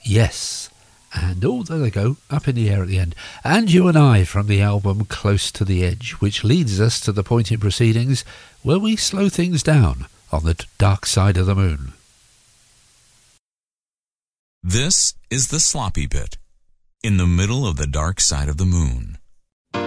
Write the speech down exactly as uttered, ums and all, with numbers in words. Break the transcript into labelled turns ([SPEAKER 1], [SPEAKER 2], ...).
[SPEAKER 1] Yes. And oh, there they go, up in the air at the end. And You and I from the album Close to the Edge, which leads us to the point in proceedings where we slow things down on the dark side of the moon.
[SPEAKER 2] This is the sloppy bit, in the middle of the dark side of the moon.